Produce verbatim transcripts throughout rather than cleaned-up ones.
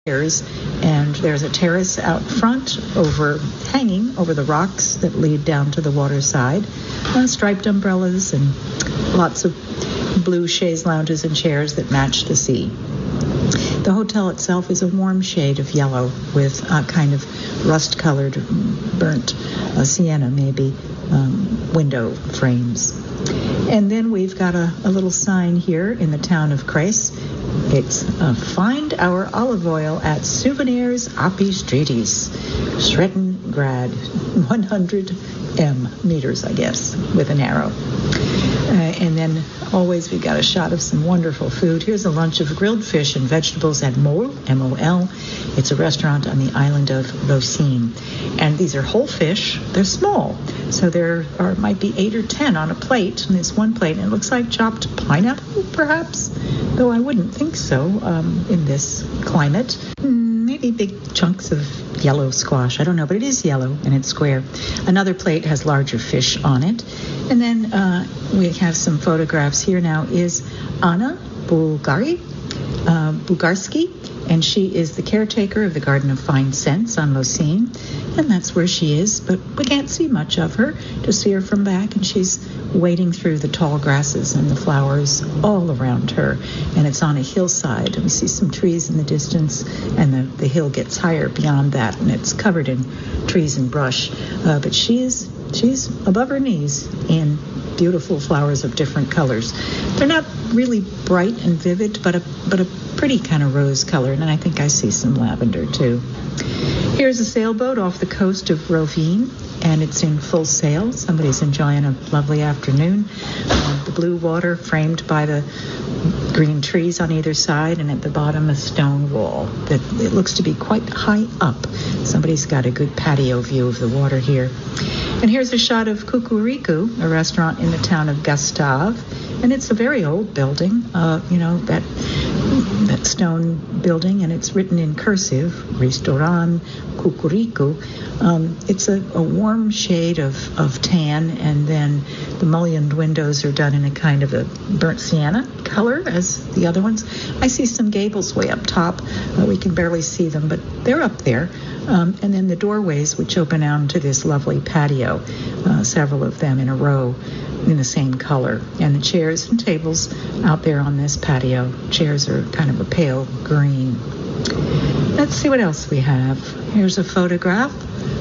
And there's a terrace out front over hanging over the rocks that lead down to the water side. Uh, striped umbrellas and lots of blue chaise lounges and chairs that match the sea. The hotel itself is a warm shade of yellow with a kind of rust-colored, burnt uh, sienna, maybe, um, window frames. And then we've got a, a little sign here in the town of Kres. It's uh, find our olive oil at Souvenirs Apistridis, Srettengrad, one hundred m meters, I guess, with an arrow. Uh, and then always we've got a shot of some wonderful food. Here's a lunch of grilled fish and vegetables at Mol, M O L. It's a restaurant on the island of Locine. And these are whole fish. They're small. So there are might be eight or ten on a plate. And there's one plate, and it looks like chopped pineapple, perhaps. Though I wouldn't think so um, in this climate. Maybe big chunks of yellow squash. I don't know, but it is yellow and it's square. Another plate has larger fish on it. And then uh, we have some photographs here now is Anna Bulgari, uh, Bulgarski, and she is the caretaker of the Garden of Fine Scents on Locine. And that's where she is, but we can't see much of her. Just see her from back, and she's wading through the tall grasses and the flowers all around her. And it's on a hillside. And we see some trees in the distance, and the, the hill gets higher beyond that, and it's covered in trees and brush. Uh, but she's she's above her knees in beautiful flowers of different colors. They're not really bright and vivid, but a but a pretty kind of rose color, and I think I see some lavender too. Here's a sailboat off the coast of Rovine, and it's in full sail. Somebody's enjoying a lovely afternoon. Uh, the blue water framed by the green trees on either side, and at the bottom a stone wall that it looks to be quite high up. Somebody's got a good patio view of the water here. And here's a shot of Kukuriku, a restaurant in the town of Gustave. And it's a very old building, uh, you know, that that stone building, and it's written in cursive, Restaurant Kukuriku. Um, it's a, a warm shade of, of tan, and then the mullioned windows are done in a kind of a burnt sienna color as the other ones. I see some gables way up top. Uh, we can barely see them, but they're up there. Um, and then the doorways, which open out to this lovely patio, uh, several of them in a row in the same color. And the chairs and tables out there on this patio. Chairs are kind of a pale green. Let's see what else we have. Here's a photograph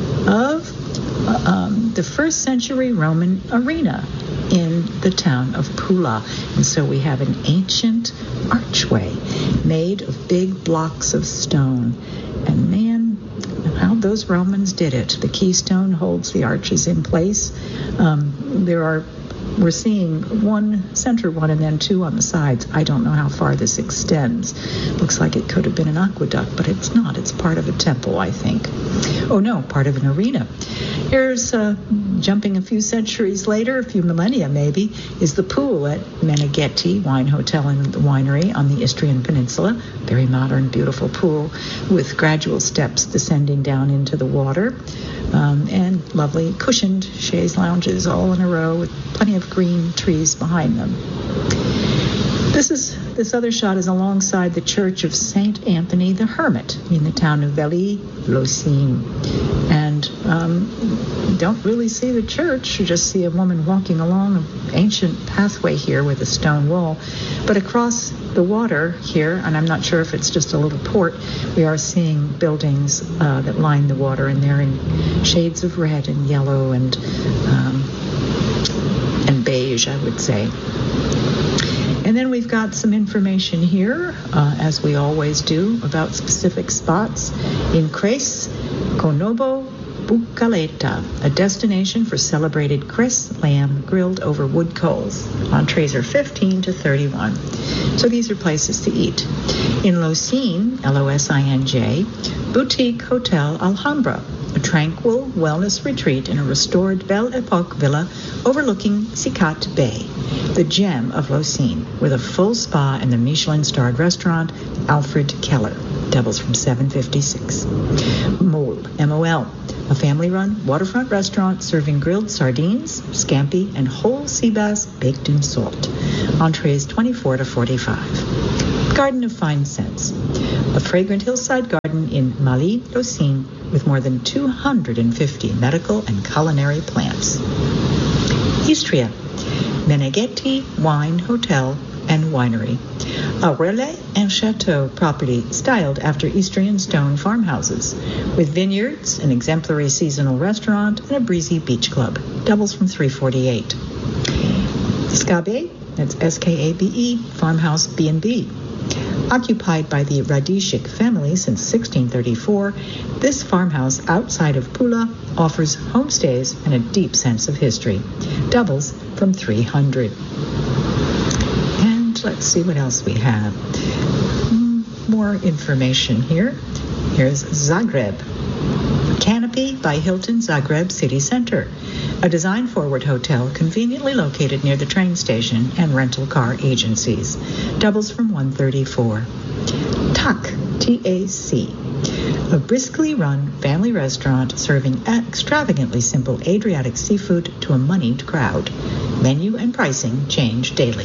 of uh, um, the first century Roman arena in the town of Pula. And so we have an ancient archway made of big blocks of stone. And man, how those Romans did it. The keystone holds the arches in place. Um, there are We're seeing one center one and then two on the sides. I don't know how far this extends. Looks like it could have been an aqueduct, but it's not. It's part of a temple, I think. Oh, no, part of an arena. Here's, uh, jumping a few centuries later, a few millennia maybe, is the pool at Meneghetti Wine Hotel and Winery on the Istrian Peninsula. Very modern, beautiful pool with gradual steps descending down into the water. Um, and lovely cushioned chaise lounges all in a row with plenty of green trees behind them. This is this other shot is alongside the church of Saint Anthony the Hermit in the town of Vallée-Locine. And um, don't really see the church. You just see a woman walking along an ancient pathway here with a stone wall. But across the water here, and I'm not sure if it's just a little port, we are seeing buildings uh, that line the water, and they're in shades of red and yellow and um, and beige, I would say. And then we've got some information here, uh, as we always do, about specific spots in Kres, Konobo Bukaleta, a destination for celebrated Kres lamb grilled over wood coals. Entrees are fifteen to thirty-one. So these are places to eat. In Locine, L O S I N J, Boutique Hotel Alhambra, a tranquil wellness retreat in a restored Belle Epoque villa overlooking Sicat Bay, the gem of Locine, with a full spa and the Michelin-starred restaurant Alfred Keller. Doubles from seven fifty-six. Mol, M O L, a family-run waterfront restaurant serving grilled sardines, scampi, and whole sea bass baked in salt. Entrees twenty-four to forty-five. Garden of Fine Scents, A fragrant hillside garden in Maly-Locine with more than two hundred fifty medical and culinary plants. Istria, Meneghetti Wine Hotel and Winery, a relais and chateau property styled after Istrian stone farmhouses, with vineyards, an exemplary seasonal restaurant, and a breezy beach club. Doubles from three forty-eight. Skabe, that's S K A B E, farmhouse B and B. Occupied by the Radishik family since sixteen thirty-four, this farmhouse outside of Pula offers homestays and a deep sense of history. Doubles from three hundred. And let's see what else we have. More information here. Here's Zagreb. Canopy by Hilton Zagreb City Center, a design-forward hotel conveniently located near the train station and rental car agencies. Doubles from one thirty-four. Tak, T A C, a briskly run family restaurant serving extravagantly simple Adriatic seafood to a moneyed crowd. Menu and pricing change daily.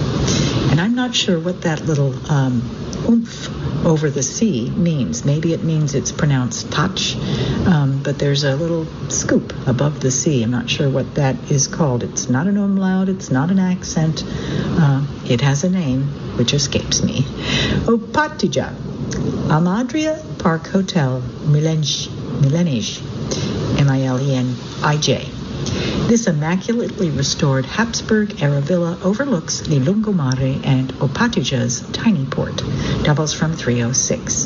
And I'm not sure what that little um, oomph over the sea means. Maybe it means it's pronounced touch, um, but there's a little scoop above the sea. I'm not sure what that is called. It's not an umlaut. It's not an accent. Uh, it has a name, which escapes me. Opatija, Amadria Park Hotel, Milenij, Milenij, M I L E N I J. This immaculately restored Habsburg-era villa overlooks the Lungomare and Opatija's tiny port. Doubles from three oh six.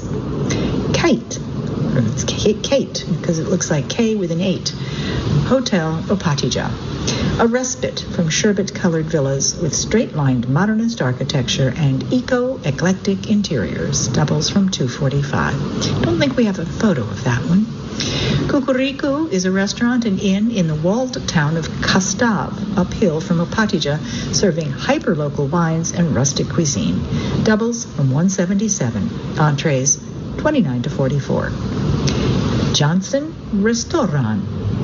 Kate, or it's Kate, Kate, because it looks like K with an eight. Hotel Opatija, a respite from sherbet-colored villas with straight-lined modernist architecture and eco-eclectic interiors. Doubles from two forty-five. Don't think we have a photo of that one. Kukuriku is a restaurant and inn in the walled town of Kastav, uphill from Opatija, serving hyper-local wines and rustic cuisine. Doubles from one seventy-seven. Entrees twenty-nine to forty-four. Johnson Restaurant.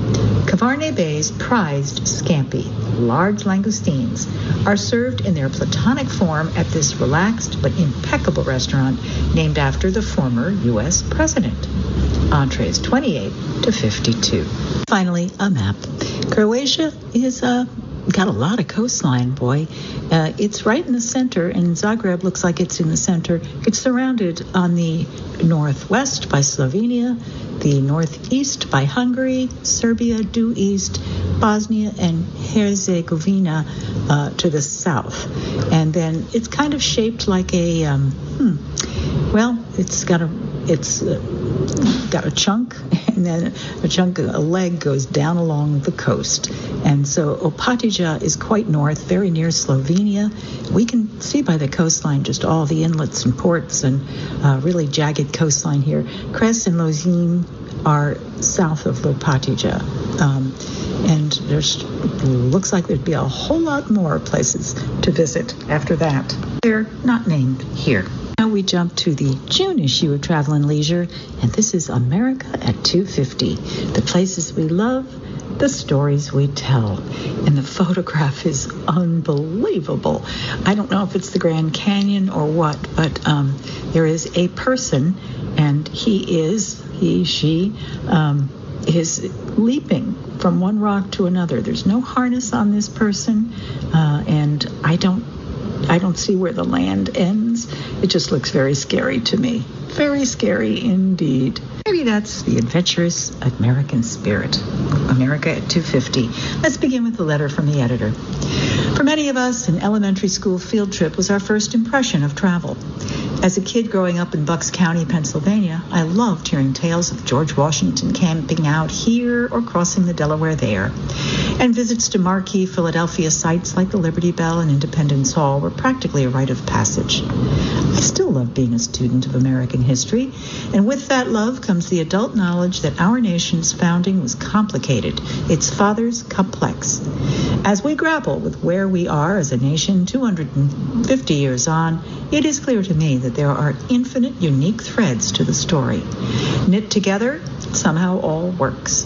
Kavarne Bay's prized scampi, large langoustines, are served in their platonic form at this relaxed but impeccable restaurant named after the former U S president. Entrees twenty-eight to fifty-two. Finally, a map. Croatia is uh, got a lot of coastline, boy. Uh, it's right in the center, and Zagreb looks like it's in the center. It's surrounded on the northwest by Slovenia, the northeast by Hungary, Serbia due east, Bosnia and Herzegovina uh, to the south. And then it's kind of shaped like a, um, hmm, well, it's got a, it's uh, got a chunk, and then a chunk, a leg goes down along the coast. And so Opatija is quite north, very near Slovenia. We can see by the coastline just all the inlets and ports and uh, really jagged coastline here. Kres and Lozin are south of Opatija. Um, and there's looks like there'd be a whole lot more places to visit after that. They're not named here. Now we jump to the June issue of Travel and Leisure, and this is America at two fifty. The places we love, the stories we tell. And the photograph is unbelievable. I don't know if it's the Grand Canyon or what, but um, there is a person, and he is, he, she, um, is leaping from one rock to another. There's no harness on this person, uh, and I don't I don't see where the land ends. It just looks very scary to me. Very scary indeed. Maybe that's the adventurous American spirit. America at two fifty. Let's begin with the letter from the editor. For many of us, an elementary school field trip was our first impression of travel. As a kid growing up in Bucks County, Pennsylvania, I loved hearing tales of George Washington camping out here or crossing the Delaware there. And visits to marquee Philadelphia sites like the Liberty Bell and Independence Hall were practically a rite of passage. I still love being a student of American history, and with that love comes the adult knowledge that our nation's founding was complicated, its fathers complex. As we grapple with where we are as a nation two hundred fifty years on, it is clear to me that there are infinite unique threads to the story. Knit together, somehow all works.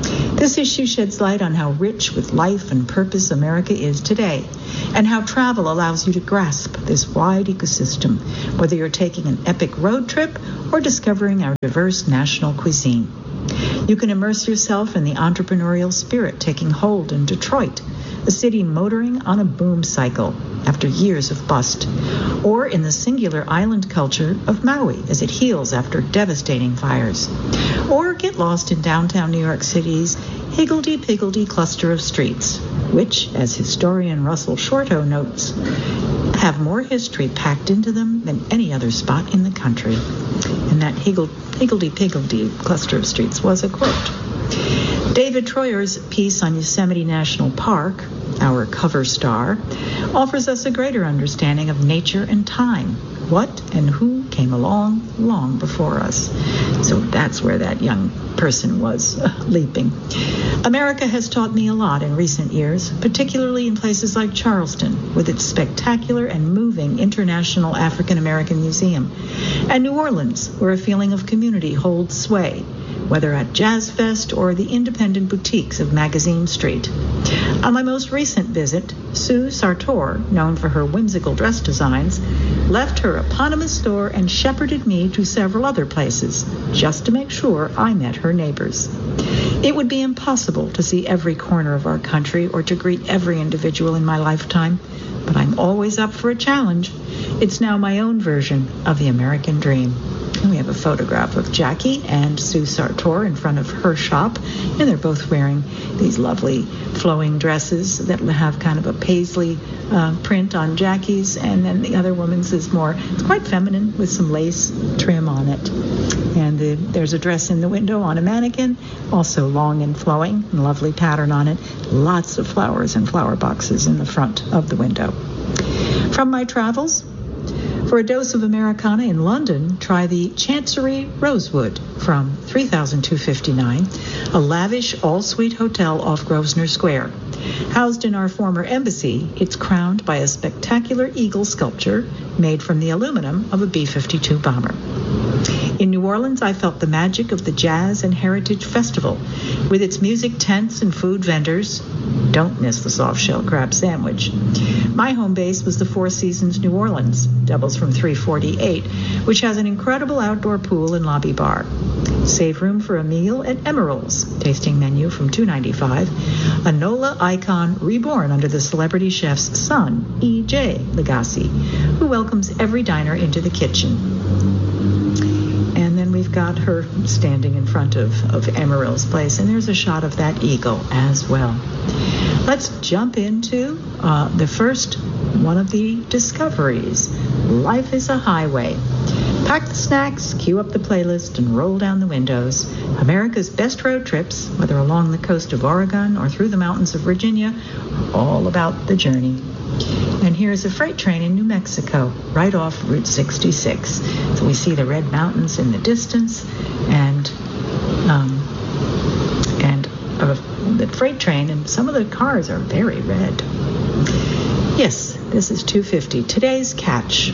This issue sheds light on how rich with life and purpose America is today, and how travel allows you to grasp this wide ecosystem, whether you're taking an epic road trip or discovering our diverse national cuisine. You can immerse yourself in the entrepreneurial spirit taking hold in Detroit, a city motoring on a boom cycle after years of bust, or in the singular island culture of Maui as it heals after devastating fires, or get lost in downtown New York City's higgledy-piggledy cluster of streets, which, as historian Russell Shorto notes, have more history packed into them than any other spot in the country. And that higgledy-piggledy cluster of streets was a quote. David Troyer's piece on Yosemite National Park, our cover star, offers us a greater understanding of nature and time, what and who came along long before us. So that's where that young person was uh, leaping. America has taught me a lot in recent years, particularly in places like Charleston, with its spectacular and moving International African American Museum, and New Orleans, where a feeling of community holds sway, whether at Jazz Fest or the independent boutiques of Magazine Street. On my most recent visit, Sue Sartor, known for her whimsical dress designs, left her eponymous store and shepherded me to several other places, just to make sure I met her neighbors. It would be impossible to see every corner of our country or to greet every individual in my lifetime, but I'm always up for a challenge. It's now my own version of the American dream. And we have a photograph of Jackie and Sue Sartor in front of her shop, and they're both wearing these lovely flowing dresses that have kind of a paisley uh, print on Jackie's, and then the other woman's is more, it's quite feminine with some lace trim on it. And the, there's a dress in the window on a mannequin, also long and flowing, and lovely pattern on it. Lots of flowers and flower boxes in the front of the window. From my travels, for a dose of Americana in London, try the Chancery Rosewood from three thousand two hundred fifty-nine dollars, a lavish all-suite hotel off Grosvenor Square. Housed in our former embassy, it's crowned by a spectacular eagle sculpture made from the aluminum of a B fifty-two bomber. In New Orleans, I felt the magic of the Jazz and Heritage Festival, with its music tents and food vendors. Don't miss the soft-shell crab sandwich. My home base was the Four Seasons New Orleans, doubles from three forty-eight, which has an incredible outdoor pool and lobby bar. Save room for a meal at Emerald's, tasting menu from two ninety-five, a NOLA icon reborn under the celebrity chef's son, E J Legacy, who welcomes every diner into the kitchen. And then we've got her standing in front of, of Emerald's place, and there's a shot of that eagle as well. Let's jump into uh, the first one of the discoveries. Life is a highway. Pack the snacks, cue up the playlist, and roll down the windows. America's best road trips, whether along the coast of Oregon or through the mountains of Virginia, are all about the journey. And here's a freight train in New Mexico, right off Route sixty-six. So we see the red mountains in the distance, and um, and uh, the freight train, and some of the cars are very red. Yes, this is two fifty. Today's catch.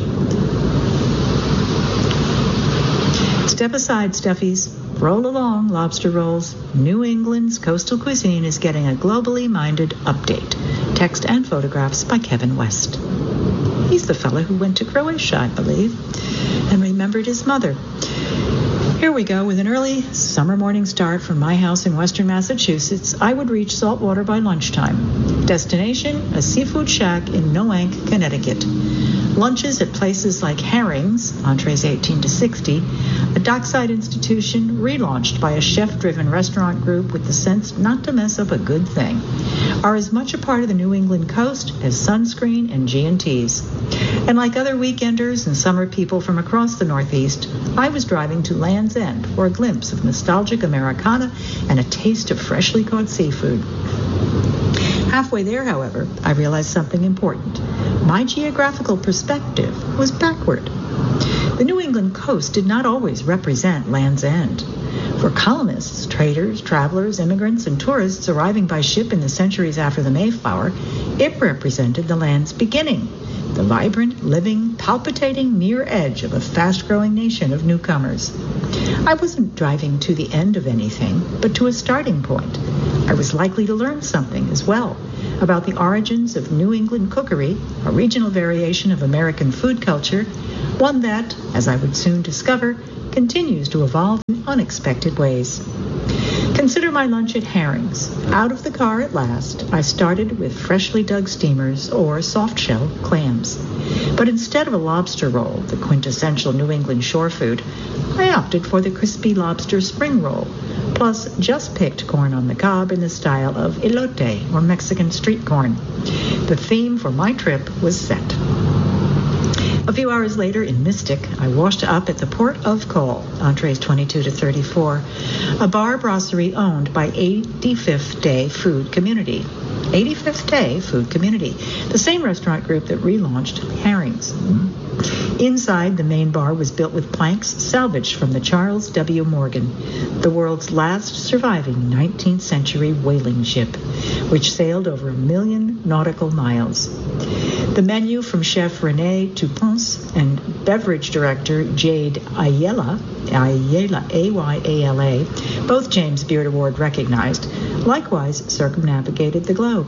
Step aside, stuffies. Roll along, lobster rolls. New England's coastal cuisine is getting a globally minded update. Text and photographs by Kevin West. He's the fellow who went to Croatia, I believe, and remembered his mother. Here we go. With an early summer morning start from my house in western Massachusetts, I would reach Saltwater by lunchtime. Destination, a seafood shack in Noank, Connecticut. Lunches at places like Herring's, entrees eighteen to sixty, a dockside institution relaunched by a chef-driven restaurant group with the sense not to mess up a good thing, are as much a part of the New England coast as sunscreen and G and T's. And like other weekenders and summer people from across the Northeast, I was driving to Land's End for a glimpse of nostalgic Americana and a taste of freshly caught seafood. Halfway there, however, I realized something important. My geographical perspective was backward. The New England coast did not always represent Land's End. For colonists, traders, travelers, immigrants, and tourists arriving by ship in the centuries after the Mayflower, it represented the land's beginning, the vibrant, living, palpitating near edge of a fast-growing nation of newcomers. I wasn't driving to the end of anything, but to a starting point. I was likely to learn something as well about the origins of New England cookery, a regional variation of American food culture, one that, as I would soon discover, continues to evolve in unexpected ways. Consider my lunch at Herring's. Out of the car at last, I started with freshly dug steamers or soft-shell clams. But instead of a lobster roll, the quintessential New England shore food, I opted for the crispy lobster spring roll, plus just picked corn on the cob in the style of elote, or Mexican street corn. The theme for my trip was set. A few hours later in Mystic, I washed up at the Port of Call, entrees twenty-two to thirty-four, a bar brasserie owned by eighty-fifth Day Food Community. eighty-fifth Day Food Community, the same restaurant group that relaunched Herring's. Inside, the main bar was built with planks salvaged from the Charles W. Morgan, the world's last surviving nineteenth century whaling ship, which sailed over a million nautical miles. The menu from Chef Rene Toupons and beverage director Jade Ayala, Ayala, A Y A L A, both James Beard Award recognized, likewise circumnavigated the globe.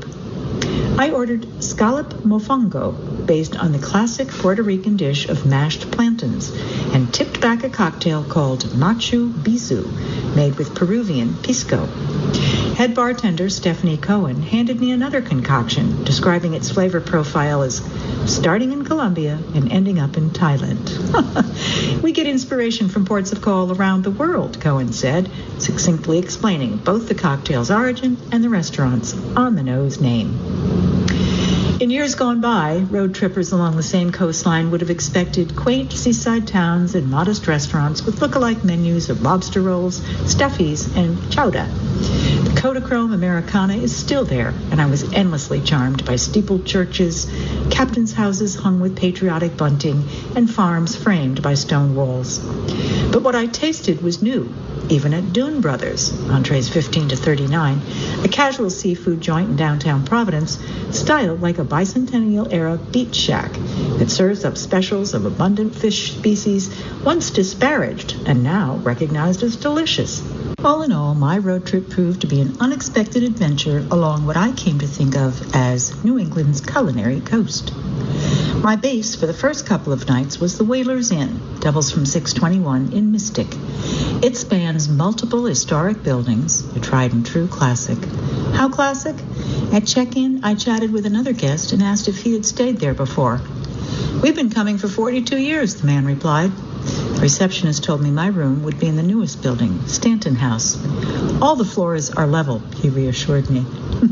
I ordered scallop mofongo, based on the classic Puerto Rican dish of mashed plantains, and tipped back a cocktail called Machu Bisu, made with Peruvian pisco. Head bartender Stephanie Cohen handed me another concoction, describing its flavor profile as starting in Colombia and ending up in Thailand. We get inspiration from ports of call around the world, Cohen said, succinctly explaining both the cocktail's origin and the restaurant's on-the-nose name. In years gone by, road trippers along the same coastline would have expected quaint seaside towns and modest restaurants with look-alike menus of lobster rolls, stuffies, and chowder. The Kodachrome Americana is still there, and I was endlessly charmed by steepled churches, captains' houses hung with patriotic bunting, and farms framed by stone walls. But what I tasted was new, even at Dune Brothers, entrees fifteen to thirty-nine, a casual seafood joint in downtown Providence, styled like a bicentennial-era beach shack that serves up specials of abundant fish species once disparaged and now recognized as delicious. All in all, my road trip proved to be an unexpected adventure along what I came to think of as New England's culinary coast. My base for the first couple of nights was the Whalers Inn, doubles from six twenty-one in Mystic. It spans multiple historic buildings, a tried and true classic. How classic? At check-in, I chatted with another guest and asked if he had stayed there before. "We've been coming for forty-two years, the man replied. The receptionist told me my room would be in the newest building, Stanton House. All the floors are level, he reassured me.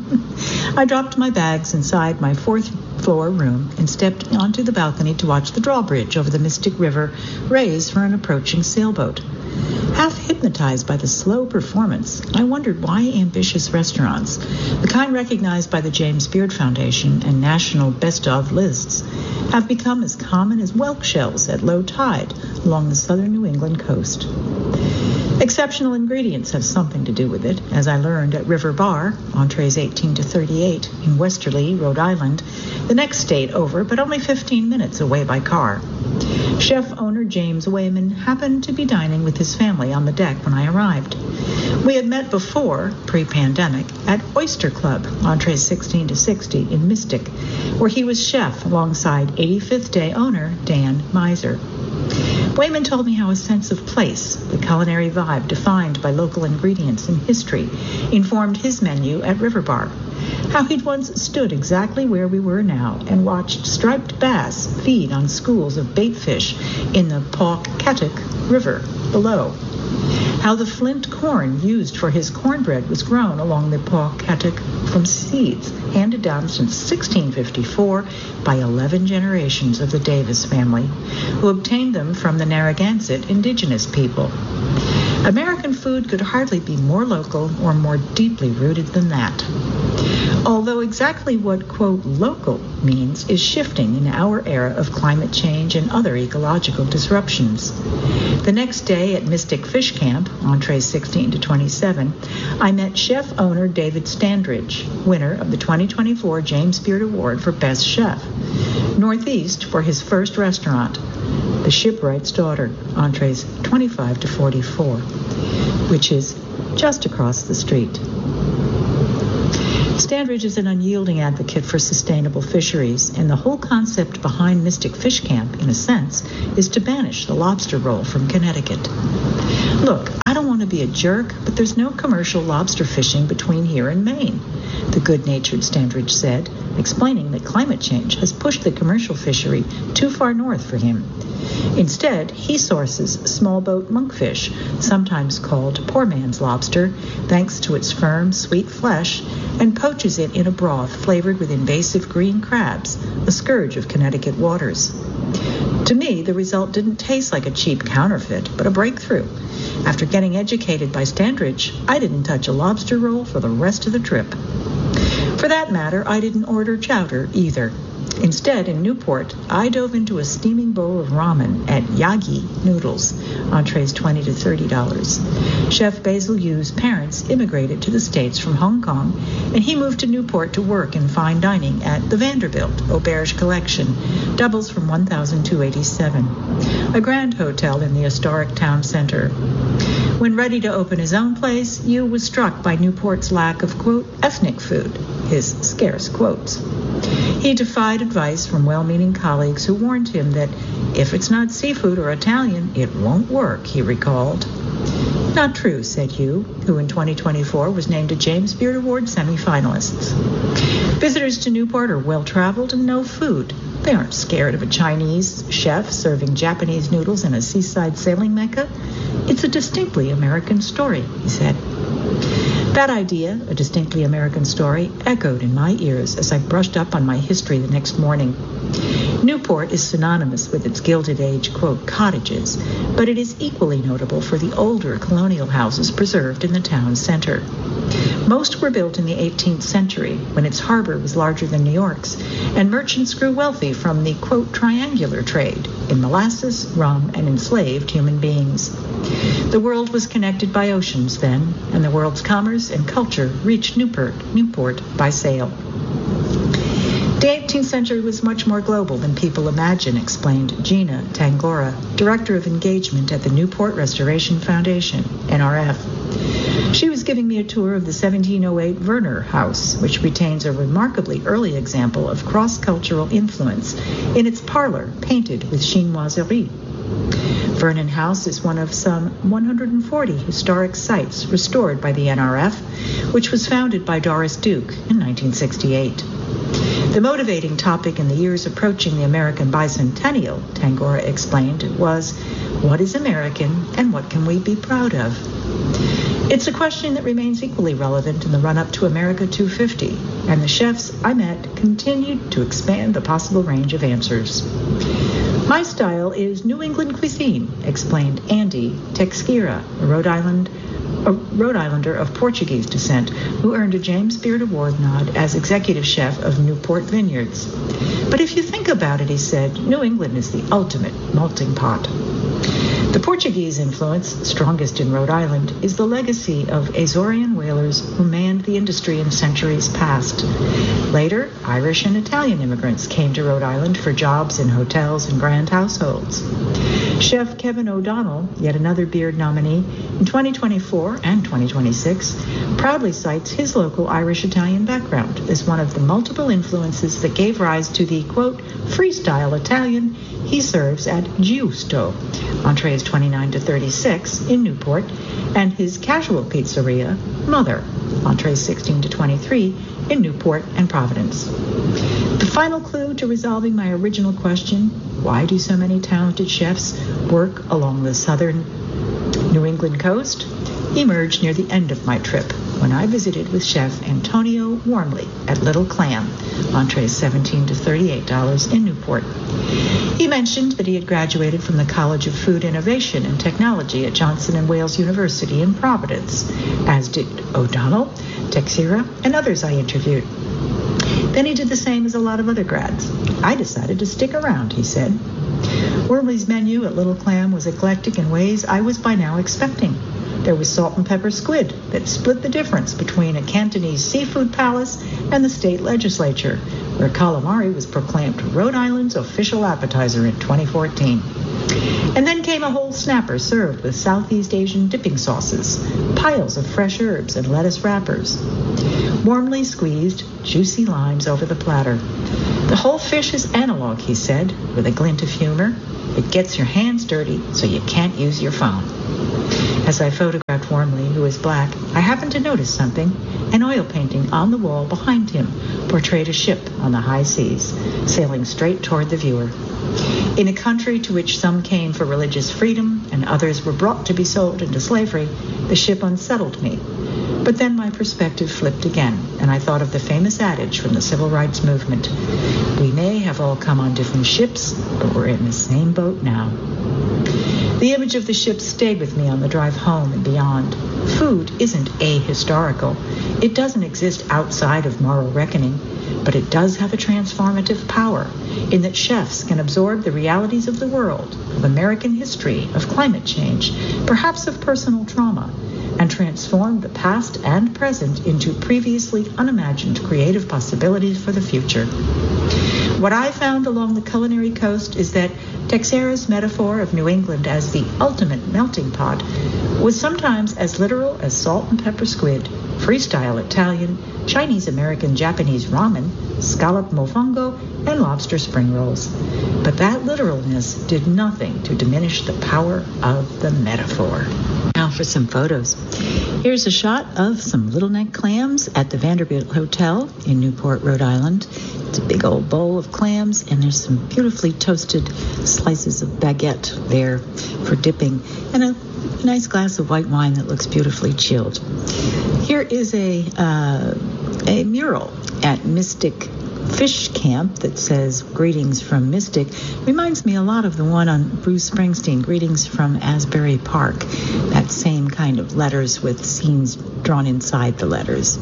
I dropped my bags inside my fourth floor room and stepped onto the balcony to watch the drawbridge over the Mystic River raise for an approaching sailboat. Half hypnotized by the slow performance, I wondered why ambitious restaurants, the kind recognized by the James Beard Foundation and national best-of lists, have become as common as whelk shells at low tide along the southern New England coast. Exceptional ingredients have something to do with it, as I learned at River Bar, entrees eighteen to thirty-eight, in Westerly, Rhode Island, the next state over, but only fifteen minutes away by car. Chef owner James Wayman happened to be dining with his family on the deck when I arrived. We had met before, pre-pandemic, at Oyster Club, entrees sixteen to sixty, in Mystic, where he was chef alongside eighty-fifth Day owner Dan Miser. Wayman told me how a sense of place, the culinary vibe defined by local ingredients and history, informed his menu at River Bar. How he'd once stood exactly where we were now and watched striped bass feed on schools of bait fish in the Pawcatuck River below. How the flint corn used for his cornbread was grown along the Pawcatuck from seeds handed down since sixteen fifty-four by eleven generations of the Davis family, who obtained them from the Narragansett indigenous people. American food could hardly be more local or more deeply rooted than that. Although exactly what, quote, local means is shifting in our era of climate change and other ecological disruptions. The next day at Mystic Fish Camp, entrees sixteen to twenty-seven, I met chef owner David Standridge, winner of the twenty twenty-four James Beard Award for Best Chef, Northeast for his first restaurant, The Shipwright's Daughter, entrees twenty-five to forty-four, which is just across the street. Standridge is an unyielding advocate for sustainable fisheries, and the whole concept behind Mystic Fish Camp, in a sense, is to banish the lobster roll from Connecticut. Look, I don't want to be a jerk, but there's no commercial lobster fishing between here and Maine, the good-natured Standridge said, explaining that climate change has pushed the commercial fishery too far north for him. Instead, he sources small boat monkfish, sometimes called poor man's lobster, thanks to its firm, sweet flesh, and poaches it in a broth flavored with invasive green crabs, a scourge of Connecticut waters. To me, the result didn't taste like a cheap counterfeit, but a breakthrough. After getting educated by Standridge, I didn't touch a lobster roll for the rest of the trip. For that matter, I didn't order chowder either. Instead, in Newport, I dove into a steaming bowl of ramen at Yagi Noodles, entrees twenty to thirty dollars. Chef Basil Yu's parents immigrated to the States from Hong Kong, and he moved to Newport to work in fine dining at the Vanderbilt Auberge Collection, doubles from one thousand two hundred eighty-seven, a grand hotel in the historic town center. When ready to open his own place, Yu was struck by Newport's lack of, quote, ethnic food, his scarce quotes. He defied advice from well-meaning colleagues who warned him that if it's not seafood or Italian, it won't work, he recalled. Not true, said Yu, who in twenty twenty-four was named a James Beard Award semifinalist. Visitors to Newport are well-traveled and know food. They aren't scared of a Chinese chef serving Japanese noodles in a seaside sailing mecca. It's a distinctly American story, he said. That idea, a distinctly American story, echoed in my ears as I brushed up on my history the next morning. Newport is synonymous with its Gilded Age, quote, cottages, but it is equally notable for the older colonial houses preserved in the town center. Most were built in the eighteenth century, when its harbor was larger than New York's, and merchants grew wealthy from the, quote, triangular trade in molasses, rum, and enslaved human beings. The world was connected by oceans then, and the world's commerce and culture reached Newport, Newport by sail. The eighteenth century was much more global than people imagine, explained Gina Tangora, Director of Engagement at the Newport Restoration Foundation, N R F. She was giving me a tour of the seventeen oh eight Werner House, which retains a remarkably early example of cross-cultural influence in its parlor painted with chinoiserie. Vernon House is one of some one hundred forty historic sites restored by the N R F, which was founded by Doris Duke in nineteen sixty-eight. The motivating topic in the years approaching the American bicentennial, Tangora explained, was, what is American and what can we be proud of? It's a question that remains equally relevant in the run-up to America two fifty, and the chefs I met continued to expand the possible range of answers. My style is New England cuisine, explained Andy Texeira, a Rhode Island a Rhode Islander of Portuguese descent, who earned a James Beard Award nod as executive chef of Newport Vineyards. But if you think about it, he said, New England is the ultimate melting pot. The Portuguese influence, strongest in Rhode Island, is the legacy of Azorean whalers who manned the industry in centuries past. Later, Irish and Italian immigrants came to Rhode Island for jobs in hotels and grand households. Chef Kevin O'Donnell, yet another Beard nominee, in twenty twenty-four and twenty twenty-six, proudly cites his local Irish-Italian background as one of the multiple influences that gave rise to the, quote, freestyle Italian he serves at Giusto, entrees twenty-nine to thirty-six in Newport, and his casual pizzeria, Mother, entrees sixteen to twenty-three in Newport and Providence. The final clue to resolving my original question, why do so many talented chefs work along the southern New England coast, emerged near the end of my trip when I visited with Chef Antonio Warmley at Little Clam, entrees seventeen to thirty-eight dollars in Newport. He mentioned that he had graduated from the College of Food Innovation and Technology at Johnson and Wales University in Providence, as did O'Donnell, Texeira, and others I interviewed. Then he did the same as a lot of other grads. I decided to stick around, he said. Wormley's menu at Little Clam was eclectic in ways I was by now expecting. There was salt and pepper squid that split the difference between a Cantonese seafood palace and the state legislature, where calamari was proclaimed Rhode Island's official appetizer in twenty fourteen. And then came a whole snapper served with Southeast Asian dipping sauces, piles of fresh herbs and lettuce wrappers. Warmly squeezed, juicy limes over the platter. The whole fish is analog, he said, with a glint of humor. It gets your hands dirty so you can't use your phone. As I photographed Wormley, who is black, I happened to notice something. An oil painting on the wall behind him portrayed a ship on the high seas, sailing straight toward the viewer. In a country to which some came for religious freedom and others were brought to be sold into slavery, the ship unsettled me. But then my perspective flipped again, and I thought of the famous adage from the civil rights movement. We may have all come on different ships, but we're in the same boat now. The image of the ship stayed with me on the drive home and beyond. Food isn't ahistorical. It doesn't exist outside of moral reckoning, but it does have a transformative power in that chefs can absorb the realities of the world, of American history, of climate change, perhaps of personal trauma, and transform the past and present into previously unimagined creative possibilities for the future. What I found along the culinary coast is that Texeira's metaphor of New England as the ultimate melting pot was sometimes as literal as salt and pepper squid, freestyle Italian, Chinese American Japanese ramen, scallop mofongo, and lobster spring rolls. But that literalness did nothing to diminish the power of the metaphor. Now for some photos. Here's a shot of some little neck clams at the Vanderbilt Hotel in Newport, Rhode Island. It's a big old bowl of clams, and there's some beautifully toasted slices of baguette there for dipping, and a nice glass of white wine that looks beautifully chilled. Here is a uh, a mural at Mystic Fish Camp that says "Greetings from Mystic." Reminds me a lot of the one on Bruce Springsteen, "Greetings from Asbury Park." That same kind of letters with scenes drawn inside the letters.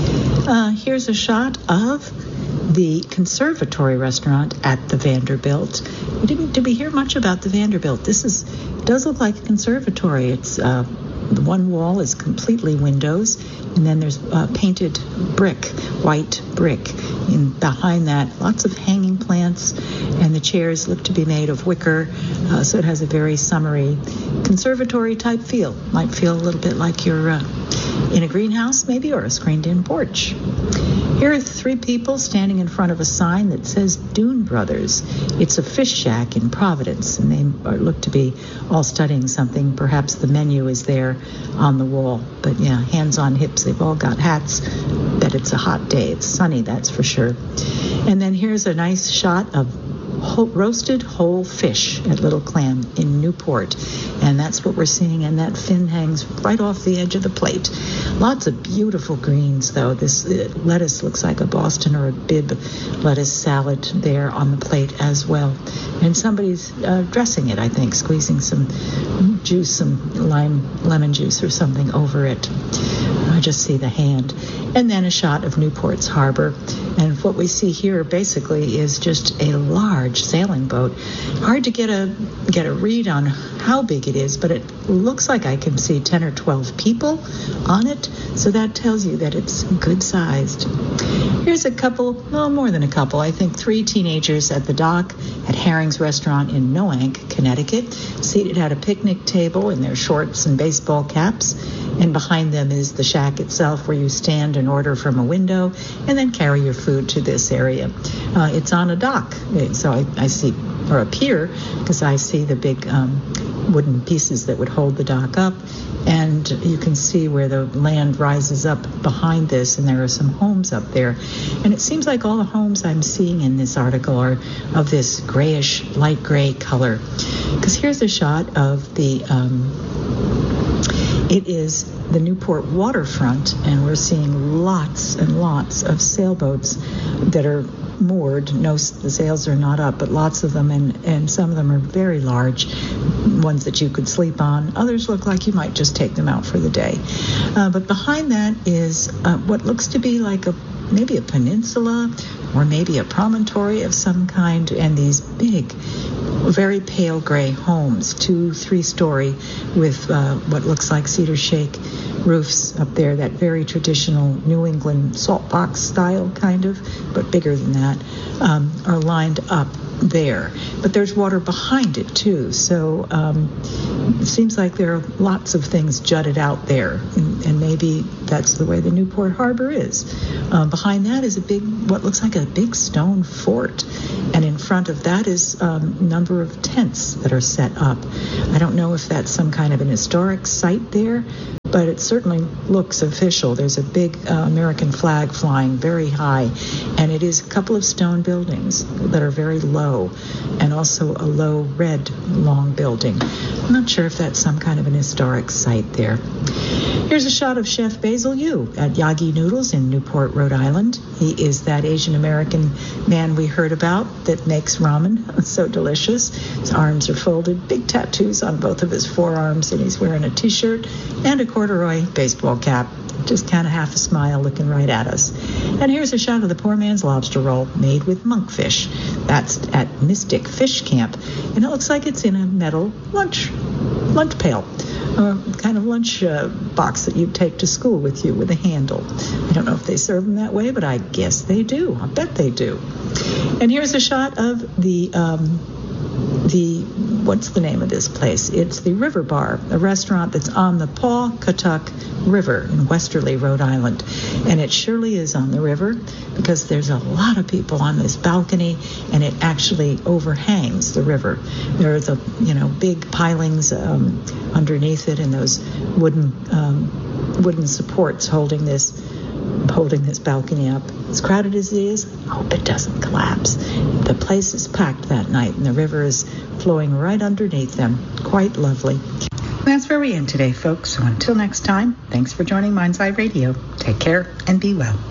Uh, here's a shot of the conservatory restaurant at the Vanderbilt. We didn't, did we hear much about the Vanderbilt? This is does look like a conservatory. It's uh, the one wall is completely windows, and then there's uh, painted brick, white brick. And behind that, lots of hanging plants, and the chairs look to be made of wicker, uh, so it has a very summery conservatory type feel. Might feel a little bit like you're uh, in a greenhouse maybe, or a screened-in porch. Here are three people standing in front of a sign that says Dune Brothers. It's a fish shack in Providence, and they are, look to be all studying something. Perhaps the menu is there on the wall. But yeah, hands on hips, they've all got hats. Bet it's a hot day. It's sunny, that's for sure. And then here's a nice shot of whole, roasted whole fish at Little Clam in Newport. And that's what we're seeing, and that fin hangs right off the edge of the plate. Lots of beautiful greens, though. This uh, lettuce looks like a Boston or a Bibb lettuce salad there on the plate as well. And somebody's uh, dressing it, I think, squeezing some juice, some lime, lemon juice or something over it. I just see the hand. And then a shot of Newport's harbor. And what we see here basically is just a large sailing boat. Hard to get a get a read on how big it is, but it looks like I can see ten or twelve people on it. So that tells you that it's good sized. Here's a couple, well, more than a couple, I think three teenagers at the dock at Herring's Restaurant in Noank, Connecticut, seated at a picnic table in their shorts and baseball caps. And behind them is the shack itself, where you stand and order from a window and then carry your food to this area. Uh, it's on a dock, so I, I see, or a pier, because I see the big um, wooden pieces that would hold the dock up. And you can see where the land rises up behind this, and there are some homes up there. And it seems like all the homes I'm seeing in this article are of this grayish, light gray color. Because here's a shot of the... Um, It is the Newport waterfront, and we're seeing lots and lots of sailboats that are moored. No, the sails are not up, but lots of them, and, and some of them are very large, ones that you could sleep on. Others look like you might just take them out for the day. Uh, but behind that is uh, what looks to be like a maybe a peninsula or maybe a promontory of some kind, and these big, very pale gray homes, two, three-story, with uh, what looks like cedar shake roofs up there, that very traditional New England salt box style kind of, but bigger than that, um, are lined up there. But there's water behind it too, so um, it seems like there are lots of things jutted out there, and, and maybe that's the way the Newport Harbor is. Um, behind that is a big, what looks like a big stone fort, and in front of that is um, a number of tents that are set up. I don't know if that's some kind of an historic site there, but it certainly looks official. There's a big uh, American flag flying very high, and it is a couple of stone buildings that are very low, and also a low red long building. I'm not sure if that's some kind of an historic site there. Here's a shot of Chef Basil Yu at Yagi Noodles in Newport, Rhode Island. He is that Asian American man we heard about that makes ramen so delicious. His arms are folded, big tattoos on both of his forearms, and he's wearing a t-shirt and a corduroy baseball cap, just kind of half a smile looking right at us. And here's a shot of the poor man's lobster roll made with monkfish. That's at Mystic Fish Camp, and it looks like it's in a metal lunch lunch pail, uh, kind of lunch uh, box that you'd take to school with you with a handle. I don't know if they serve them that way, but I guess they do. I bet they do. And here's a shot of the um, the what's the name of this place? It's the River Bar, a restaurant that's on the Pawcatuck River in Westerly, Rhode Island. And it surely is on the river because there's a lot of people on this balcony, and it actually overhangs the river. There are the, you know, big pilings um, underneath it, and those wooden um, wooden supports holding this holding this balcony up. As crowded as it is, I hope it doesn't collapse. The place is packed that night, and the river is flowing right underneath them. Quite lovely. That's where we end today, folks. So until next time, thanks for joining Mind's Eye Radio. Take care and be well.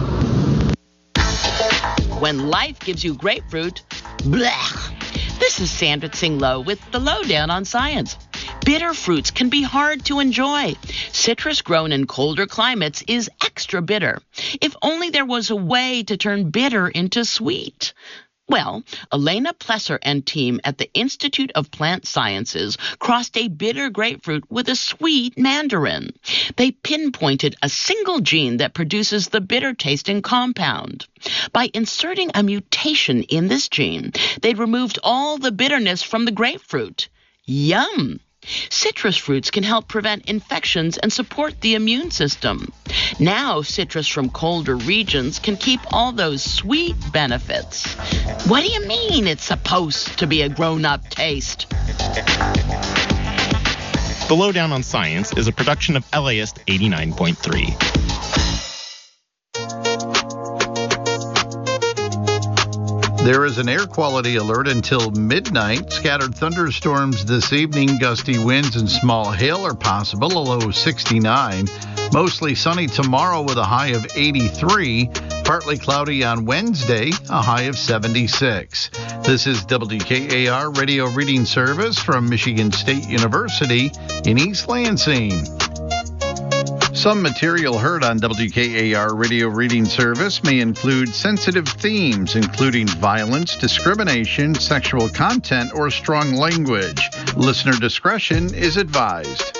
When life gives you grapefruit, blech. This is Sandra Tsing-Loh with the Lowdown on Science. Bitter fruits can be hard to enjoy. Citrus grown in colder climates is extra bitter. If only there was a way to turn bitter into sweet. Well, Elena Plesser and team at the Institute of Plant Sciences crossed a bitter grapefruit with a sweet mandarin. They pinpointed a single gene that produces the bitter-tasting compound. By inserting a mutation in this gene, they removed all the bitterness from the grapefruit. Yum! Citrus fruits can help prevent infections and support the immune system. Now, citrus from colder regions can keep all those sweet benefits. What do you mean it's supposed to be a grown-up taste? The Lowdown on Science is a production of L A I S T eighty-nine point three. There is an air quality alert until midnight. Scattered thunderstorms this evening. Gusty winds and small hail are possible. A low of sixty-nine. Mostly sunny tomorrow with a high of eighty-three. Partly cloudy on Wednesday, a high of seventy-six. This is W K A R Radio Reading Service from Michigan State University in East Lansing. Some material heard on W K A R Radio Reading Service may include sensitive themes, including violence, discrimination, sexual content, or strong language. Listener discretion is advised.